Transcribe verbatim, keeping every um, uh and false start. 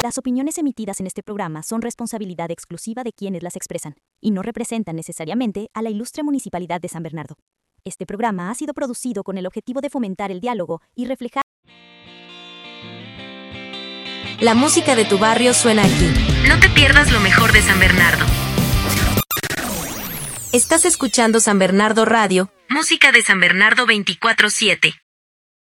Las opiniones emitidas en este programa son responsabilidad exclusiva de quienes las expresan, y no representan necesariamente a la Ilustre Municipalidad de San Bernardo. Este programa ha sido producido con el objetivo de fomentar el diálogo y reflejar... La música de tu barrio suena aquí. No te pierdas lo mejor de San Bernardo. Estás escuchando San Bernardo Radio. Música de San Bernardo veinticuatro siete.